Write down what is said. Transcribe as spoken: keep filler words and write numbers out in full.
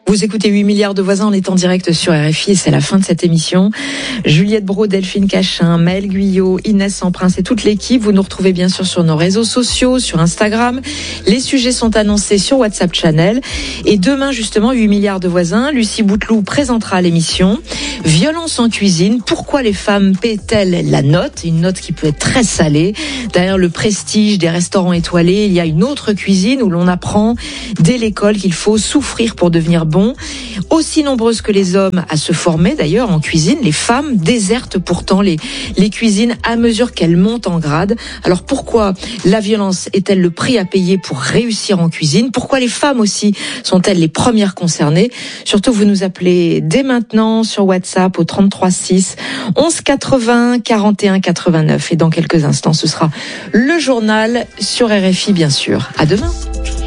Vous écoutez huit milliards de voisins, on est en direct sur R F I et c'est la fin de cette émission. Juliette Brault, Delphine Cachin, Maëlle Guyot, Inès Samprince et toute l'équipe. Vous nous retrouvez bien sûr sur nos réseaux sociaux, sur Instagram. Les sujets sont annoncés sur WhatsApp Channel. Et demain, justement, huit milliards de voisins, Lucie Bouteloup présentera l'émission. Violence en cuisine, pourquoi les femmes paient-elles la note? Une note qui peut être très salée. Derrière le prestige des restaurants étoilés, il y a une autre cuisine où l'on apprend dès l'école qu'il faut souffrir pour devenir bon. Aussi nombreuses que les hommes à se former d'ailleurs en cuisine, les femmes désertent pourtant les, les cuisines à mesure qu'elles montent en grade. Alors pourquoi la violence est-elle le prix à payer pour réussir en cuisine? Pourquoi les femmes aussi sont-elles les premières concernées? Surtout, vous nous appelez dès maintenant sur WhatsApp au trente-trois six, onze quatre-vingts, quarante et un quatre-vingt-neuf. Et dans quelques instants, ce sera le journal sur R F I bien sûr. À demain.